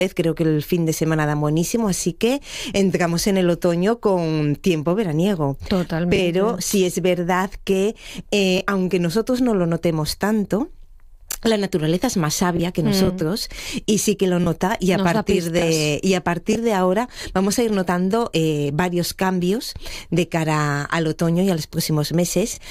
Creo que el fin de semana da buenísimo, así que entramos en el otoño con tiempo veraniego. Totalmente. Pero sí es verdad que, aunque nosotros no lo notemos tanto, la naturaleza es más sabia que nosotros y sí que lo nota, y a partir de ahora vamos a ir notando varios cambios de cara al otoño y a los próximos meses,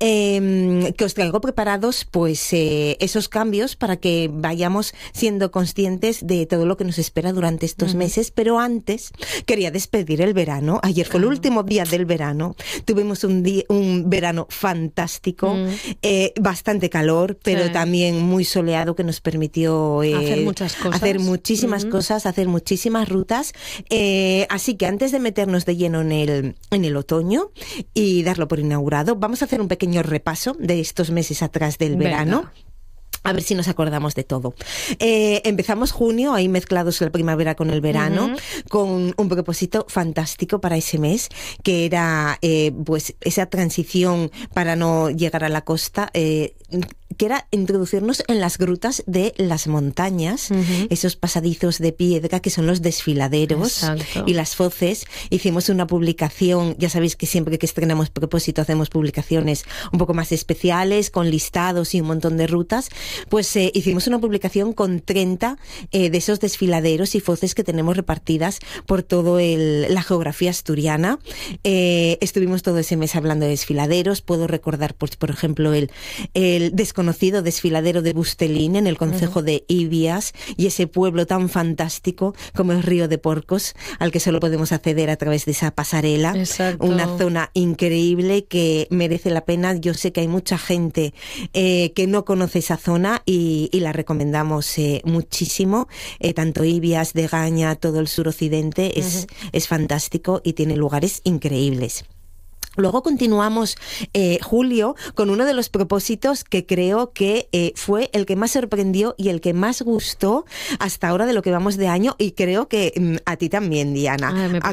que os traigo preparados pues esos cambios para que vayamos siendo conscientes de todo lo que nos espera durante estos meses. Pero antes quería despedir el verano. Ayer fue el último día del verano, tuvimos un verano fantástico, bastante calor, pero también muy soleado, que nos permitió hacer muchas cosas, hacer muchísimas cosas, hacer muchísimas rutas. Así que antes de meternos de lleno en el otoño y darlo por inaugurado, vamos a hacer un pequeño repaso de estos meses atrás del verano. A ver si nos acordamos de todo. Empezamos junio, ahí mezclados la primavera con el verano, con un propósito fantástico para ese mes, que era pues esa transición para no llegar a la costa, que era introducirnos en las grutas de las montañas, esos pasadizos de piedra que son los desfiladeros. Exacto. Y las foces. Hicimos una publicación, ya sabéis que siempre que estrenamos propósito hacemos publicaciones un poco más especiales, con listados y un montón de rutas. Pues hicimos una publicación con 30 de esos desfiladeros y foces que tenemos repartidas por toda la geografía asturiana. Estuvimos todo ese mes hablando de desfiladeros. Puedo recordar, pues, por ejemplo, el desconocido desfiladero de Bustelín en el concejo de Ibias, y ese pueblo tan fantástico como el Río de Porcos, al que solo podemos acceder a través de esa pasarela. Exacto. Una zona increíble que merece la pena. Yo sé que hay mucha gente que no conoce esa zona y la recomendamos muchísimo. Tanto Ibias, Degaña, todo el suroccidente es fantástico y tiene lugares increíbles. Luego continuamos julio con uno de los propósitos que creo que fue el que más sorprendió y el que más gustó hasta ahora de lo que vamos de año, y creo que a ti también, Diana.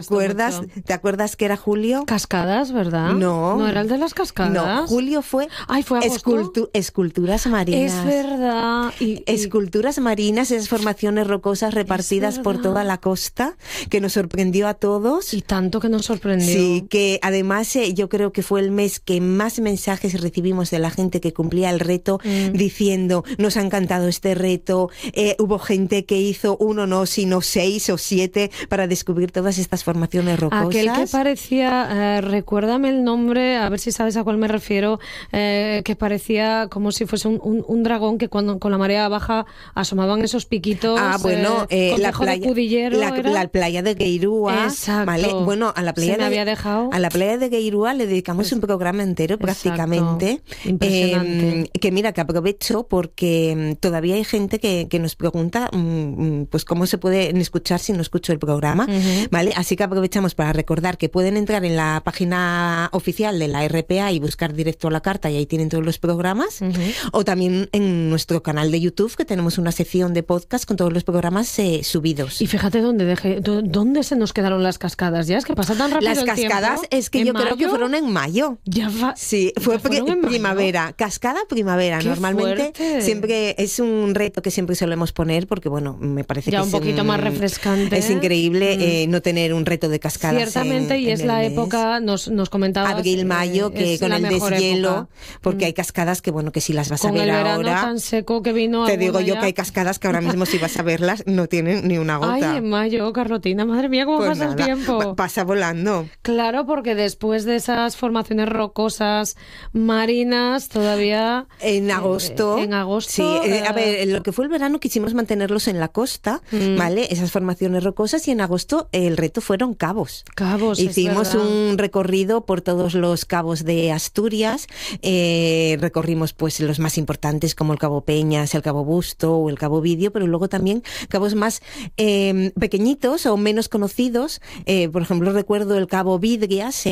¿Te acuerdas que era julio? Cascadas, ¿verdad? No era el de las cascadas. No, julio fue esculturas marinas. Es verdad. Esculturas marinas, esas formaciones rocosas repartidas por toda la costa, que nos sorprendió a todos. Y tanto que nos sorprendió. Sí, que además yo creo que fue el mes que más mensajes recibimos de la gente que cumplía el reto, diciendo: nos ha encantado este reto. Hubo gente que hizo 1 no, sino 6 o 7 para descubrir todas estas formaciones rocosas. Aquel que parecía, recuérdame el nombre, a ver si sabes a cuál me refiero, que parecía como si fuese un dragón, que cuando con la marea baja asomaban esos piquitos. La playa de Gueirúa. Exacto. ¿Vale? Bueno, a la playa de Gueirúa le dedicamos un programa entero. Exacto. Prácticamente. Impresionante. Que mira, que aprovecho porque todavía hay gente que nos pregunta pues cómo se pueden escuchar si no escucho el programa, ¿vale? Así que aprovechamos para recordar que pueden entrar en la página oficial de la RPA y buscar Directo a la Carta, y ahí tienen todos los programas, o también en nuestro canal de YouTube, que tenemos una sección de podcast con todos los programas subidos. Y fíjate dónde se nos quedaron las cascadas. Ya es que pasa tan rápido las cascadas el tiempo. Es que yo creo que fueron en mayo. Sí, fue primavera. Cascada primavera. Qué normalmente fuerte. Siempre es un reto que siempre solemos poner, porque bueno, me parece ya que un poquito más refrescante. Es increíble no tener un reto de cascadas. Ciertamente, y es la época, nos comentabas, abril, mayo, que con el deshielo, porque hay cascadas que bueno, que si las vas a ver ahora. Con el verano tan seco que vino. Te digo yo que hay cascadas que ahora mismo si vas a verlas no tienen ni una gota. Ay, en mayo, Carlotina, madre mía, cómo pasa el tiempo. Pasa volando. Claro, porque después de esas formaciones rocosas marinas, todavía en agosto. Sí, a ver, lo que fue el verano quisimos mantenerlos en la costa, ¿vale? Esas formaciones rocosas, y en agosto el reto fueron cabos. Hicimos un recorrido por todos los cabos de Asturias, recorrimos pues los más importantes como el Cabo Peñas, el Cabo Busto o el Cabo Vidio, pero luego también cabos más pequeñitos o menos conocidos. Por ejemplo, recuerdo el Cabo Vidrias en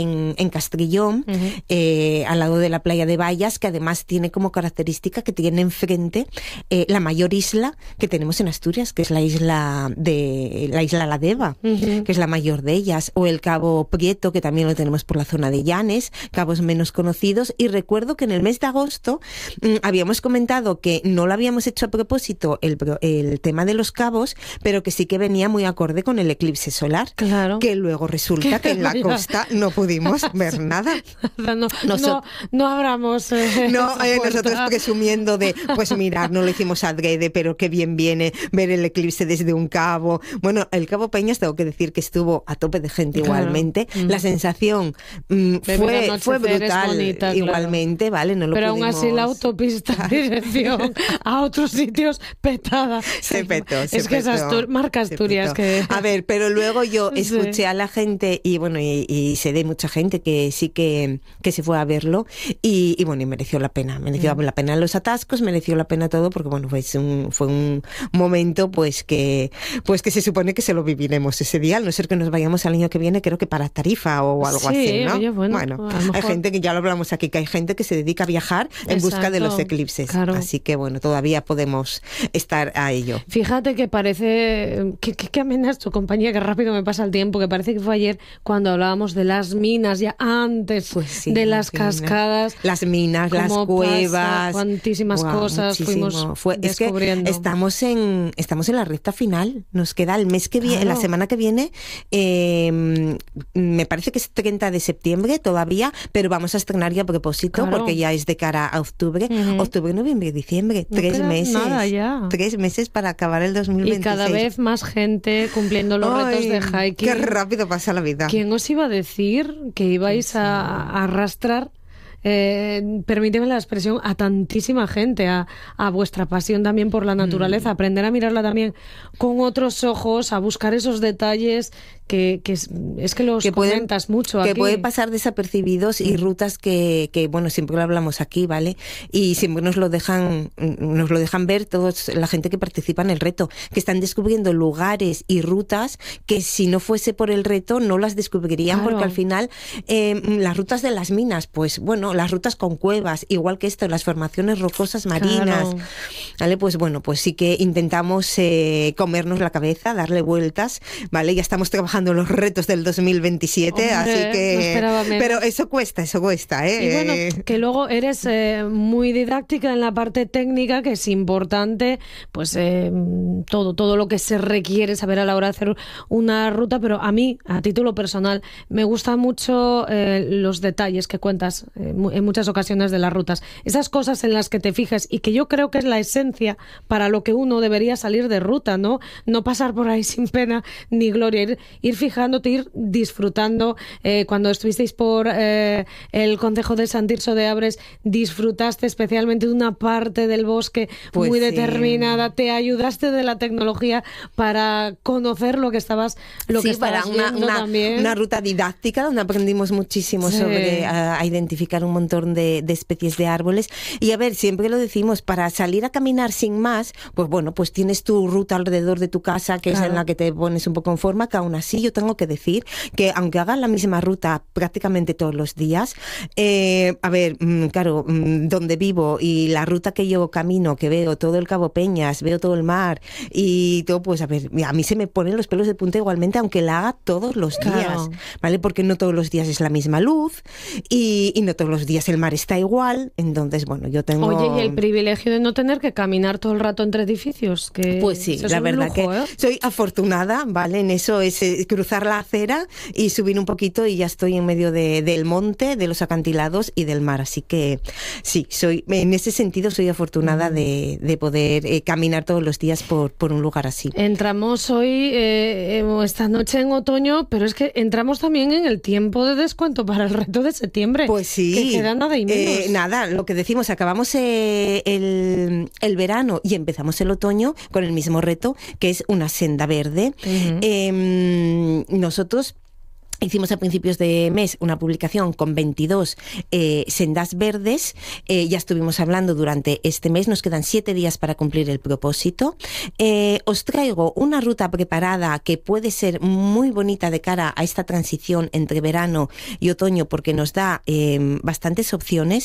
Castrillón, al lado de la playa de Bayas, que además tiene como característica que tiene enfrente la mayor isla que tenemos en Asturias, que es la isla La Deva, que es la mayor de ellas, o el Cabo Prieto, que también lo tenemos por la zona de Llanes, cabos menos conocidos. Y recuerdo que en el mes de agosto habíamos comentado que no lo habíamos hecho a propósito el tema de los cabos, pero que sí que venía muy acorde con el eclipse solar, que luego resulta que en la costa no pudimos ver nada. No abramos nosotros presumiendo de, pues mirad, no lo hicimos adrede, pero qué bien viene ver el eclipse desde un cabo. Bueno, el Cabo Peñas tengo que decir que estuvo a tope de gente igualmente. La sensación fue brutal bonita, igualmente, ¿vale? No lo pero pudimos... aún así la autopista dirección a otros sitios petada. Se petó. Es que es marca Asturias. Que... A ver, pero luego yo escuché a la gente y bueno, y sé de mucha gente que sí que se fue a verlo y bueno, y mereció la pena. Mereció la pena los atascos, mereció la pena todo, porque bueno, fue un momento pues que se supone que se lo viviremos ese día, al no ser que nos vayamos al año que viene, creo que para Tarifa o algo así, ¿no? Oye, bueno, hay gente que ya lo hablamos aquí, que hay gente que se dedica a viajar en busca de los eclipses. Claro. Así que bueno, todavía podemos estar a ello. Fíjate que parece que amenas tu compañía, que rápido me pasa el tiempo, que parece que fue ayer cuando hablábamos de las minas, ya antes de las cascadas. Las minas, las cuevas. Cuantísimas cosas fuimos descubriendo. Es que estamos en la recta final. Nos queda el mes que viene, la semana que viene, me parece que es 30 de septiembre todavía, pero vamos a estrenar ya a propósito, porque ya es de cara a octubre. Octubre, noviembre, diciembre. No 3 meses. Nada ya. 3 meses para acabar el 2026. Y cada vez más gente cumpliendo los retos de hiking. Qué rápido pasa la vida. ¿Quién os iba a decir que ibais a arrastrar, permíteme la expresión, a tantísima gente, a vuestra pasión también por la naturaleza, aprender a mirarla también con otros ojos, a buscar esos detalles que es que los comentas mucho aquí. Que pueden pasar desapercibidos y rutas que bueno, siempre lo hablamos aquí, ¿vale? Y siempre nos lo dejan ver todos, la gente que participa en el reto, que están descubriendo lugares y rutas que si no fuese por el reto no las descubrirían, porque al final las rutas de las minas, pues bueno, las rutas con cuevas, igual que esto, las formaciones rocosas marinas, ¿vale? Pues bueno, pues sí que intentamos comernos la cabeza, darle vueltas, ¿vale? Ya estamos trabajando los retos del 2027, Hombre, así que... No esperaba menos. Pero eso cuesta, ¿eh? Y bueno, que luego eres muy didáctica en la parte técnica, que es importante, pues todo lo que se requiere saber a la hora de hacer una ruta, pero a mí, a título personal, me gustan mucho los detalles que cuentas en muchas ocasiones de las rutas. Esas cosas en las que te fijas y que yo creo que es la esencia para lo que uno debería salir de ruta, ¿no? No pasar por ahí sin pena ni gloria, ir fijándote, ir disfrutando. Cuando estuvisteis por el concejo de Sant Tirso de Abres, disfrutaste especialmente de una parte del bosque muy determinada. Te ayudaste de la tecnología para conocer lo que estabas viendo también. Una ruta didáctica donde aprendimos muchísimo sobre a identificar un montón de especies de árboles. Y a ver, siempre lo decimos, para salir a caminar sin más, pues bueno, pues tienes tu ruta alrededor de tu casa, que es en la que te pones un poco en forma, que aún así yo tengo que decir que aunque haga la misma ruta prácticamente todos los días, claro, donde vivo y la ruta que yo camino, que veo todo el Cabo Peñas, veo todo el mar y todo, pues a ver, a mí se me ponen los pelos de punta igualmente, aunque la haga todos los días, ¿vale? Porque no todos los días es la misma luz y no todos los días el mar está igual, entonces bueno, yo tengo... Oye, y el privilegio de no tener que caminar todo el rato entre edificios, que pues sí, la verdad lujo, que soy afortunada, ¿vale? En eso es cruzar la acera y subir un poquito y ya estoy en medio del monte, de los acantilados y del mar, así que sí, en ese sentido soy afortunada de poder caminar todos los días por un lugar así. Entramos hoy, esta noche en otoño, pero es que entramos también en el tiempo de descuento para el reto de septiembre. Pues sí. Que queda nada y menos. Nada, lo que decimos, acabamos el verano y empezamos el otoño con el mismo reto, que es una senda verde. Nosotros Hicimos a principios de mes una publicación con 22 sendas verdes. Ya estuvimos hablando durante este mes. Nos quedan 7 días para cumplir el propósito. Os traigo una ruta preparada que puede ser muy bonita de cara a esta transición entre verano y otoño, porque nos da bastantes opciones.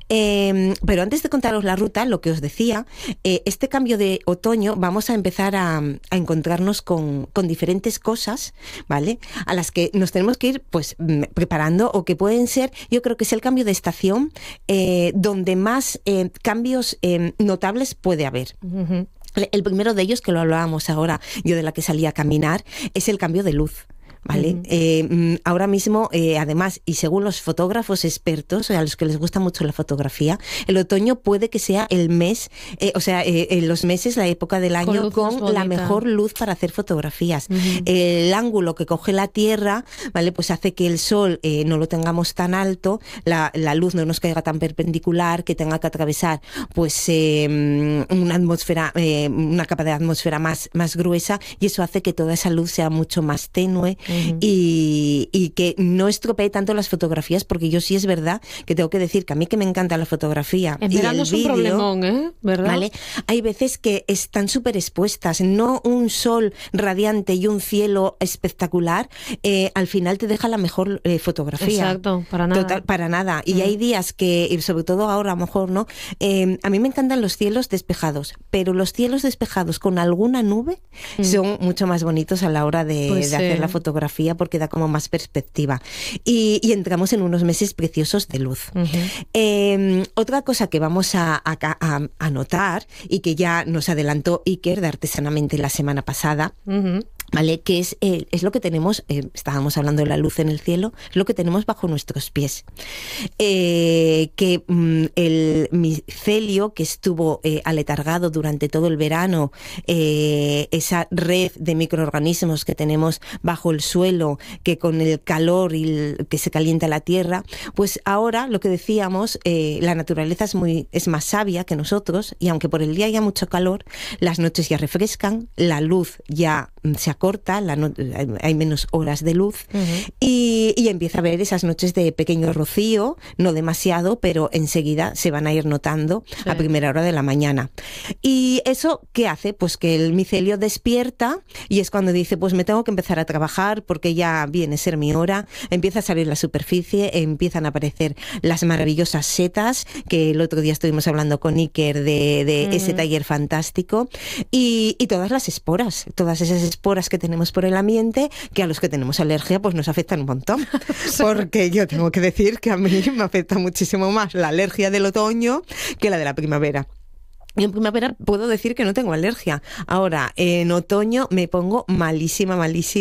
Pero antes de contaros la ruta, lo que os decía, este cambio de otoño vamos a empezar a encontrarnos con diferentes cosas, ¿vale? A las que nos tenemos que ir pues preparando, o que pueden ser, yo creo que es el cambio de estación donde más cambios notables puede haber. Uh-huh. El primero de ellos, que lo hablábamos ahora, yo de la que salí a caminar, es el cambio de luz. ¿Vale? Uh-huh. Ahora mismo, además, y según los fotógrafos expertos, a los que les gusta mucho la fotografía, el otoño puede que sea el mes, los meses, la época del año con la mejor luz para hacer fotografías. Uh-huh. El ángulo que coge la Tierra, ¿vale? Pues hace que el sol no lo tengamos tan alto, la luz no nos caiga tan perpendicular, que tenga que atravesar pues una atmósfera, una capa de atmósfera más gruesa, y eso hace que toda esa luz sea mucho más tenue. Uh-huh. Y que no estropee tanto las fotografías, porque yo sí es verdad que tengo que decir que a mí, que me encanta la fotografía en y verano el es un problemón, ¿verdad? ¿Vale? Hay veces que están súper expuestas, no un sol radiante y un cielo espectacular, al final te deja la mejor fotografía. Exacto, para nada. Total, para nada. Y hay días que, y sobre todo ahora a lo mejor, ¿no? A mí me encantan los cielos despejados, pero los cielos despejados con alguna nube son mucho más bonitos a la hora de hacer la fotografía, porque da como más perspectiva. Y entramos en unos meses preciosos de luz. Uh-huh. Otra cosa que vamos a notar, y que ya nos adelantó Iker de Artesanamente la semana pasada, uh-huh, ¿vale? Que es lo que tenemos, estábamos hablando de la luz en el cielo, es lo que tenemos bajo nuestros pies. El micelio que estuvo aletargado durante todo el verano, esa red de microorganismos que tenemos bajo el suelo, que con el calor y que se calienta la tierra, pues ahora, lo que decíamos, la naturaleza es más sabia que nosotros, y aunque por el día haya mucho calor, las noches ya refrescan, la luz ya se acorta, hay menos horas de luz. Uh-huh. y empieza a haber esas noches de pequeño rocío, no demasiado, pero enseguida se van a ir notando, sí, a primera hora de la mañana. ¿Y eso qué hace? Pues que el micelio despierta, y es cuando dice, pues me tengo que empezar a trabajar porque ya viene a ser mi hora. Empieza a salir la superficie, empiezan a aparecer las maravillosas setas, que el otro día estuvimos hablando con Iker de ese taller fantástico, y todas las esporas, todas esas esporas que tenemos por el ambiente, que a los que tenemos alergia pues nos afectan un montón. Porque yo tengo que decir que a mí me afecta muchísimo más la alergia del otoño que la de la primavera. Yo en primavera puedo decir que no tengo alergia. Ahora, en otoño me pongo malísima,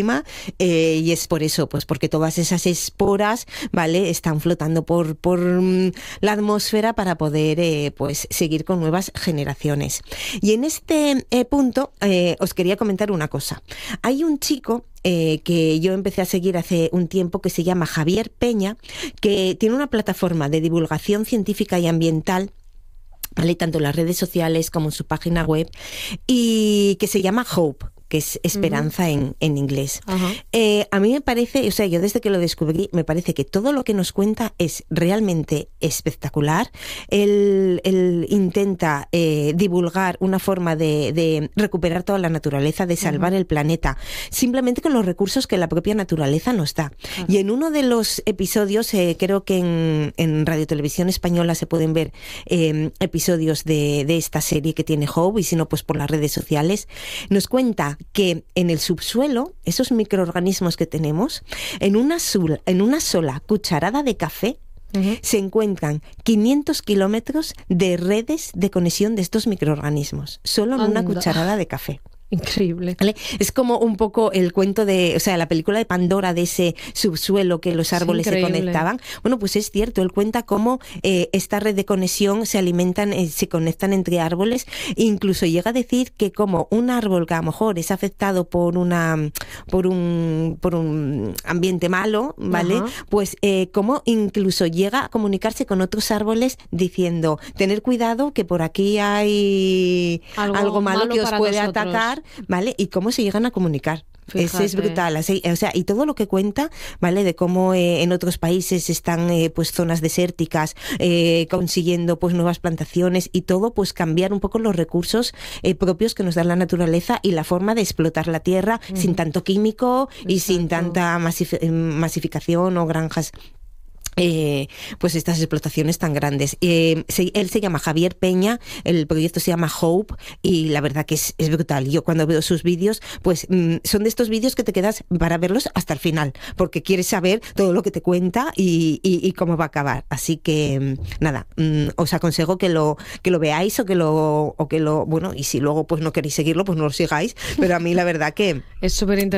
y es por eso, pues porque todas esas esporas, ¿vale?, están flotando por la atmósfera para poder pues seguir con nuevas generaciones. Y en este punto os quería comentar una cosa. Hay un chico que yo empecé a seguir hace un tiempo, que se llama Javier Peña, que tiene una plataforma de divulgación científica y ambiental, ¿vale?, tanto en las redes sociales como en su página web, y que se llama Hope, que es esperanza, uh-huh, en inglés. Uh-huh. A mí me parece, o sea, yo desde que lo descubrí, me parece que todo lo que nos cuenta es realmente espectacular. Él intenta divulgar una forma de recuperar toda la naturaleza, de salvar, uh-huh, el planeta, simplemente con los recursos que la propia naturaleza nos da. Uh-huh. Y en uno de los episodios, creo que en Radio Televisión Española se pueden ver episodios de esta serie que tiene Hope, y si no, pues por las redes sociales, nos cuenta que en el subsuelo, esos microorganismos que tenemos, en una sola cucharada de café, uh-huh, se encuentran 500 kilómetros de redes de conexión de estos microorganismos, solo en una cucharada de café. Increíble. ¿Vale? Es como un poco el cuento de, o sea, la película de Pandora, de ese subsuelo que los árboles se conectaban. Bueno, pues es cierto, él cuenta cómo esta red de conexión se alimentan, se conectan entre árboles, e incluso llega a decir que como un árbol que a lo mejor es afectado por un ambiente malo, ¿vale? Uh-huh. Pues como incluso llega a comunicarse con otros árboles diciendo, tener cuidado que por aquí hay algo malo que os puede atacar, ¿vale? Y cómo se llegan a comunicar. Es brutal, así, o sea, y todo lo que cuenta, ¿vale? De cómo en otros países están pues zonas desérticas, consiguiendo pues nuevas plantaciones y todo, pues cambiar un poco los recursos propios que nos da la naturaleza y la forma de explotar la tierra sin tanto químico y sin tanta masificación o granjas. Pues estas explotaciones tan grandes. Él se llama Javier Peña, el proyecto se llama Hope y la verdad que es brutal. Yo cuando veo sus vídeos, pues son de estos vídeos que te quedas para verlos hasta el final, porque quieres saber todo lo que te cuenta y cómo va a acabar. Así que nada, os aconsejo que lo veáis o que lo bueno, y si luego pues no queréis seguirlo, pues no lo sigáis, pero a mí la verdad que es súper interesante.